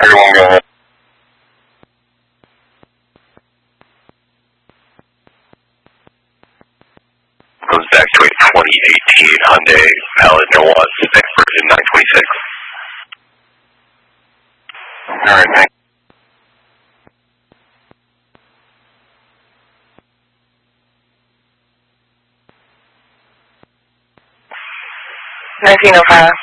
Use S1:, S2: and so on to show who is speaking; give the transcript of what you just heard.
S1: Everyone go ahead. Goes back to a 2018 Hyundai Palisade spec version 926. All right, thanks.
S2: $19.05.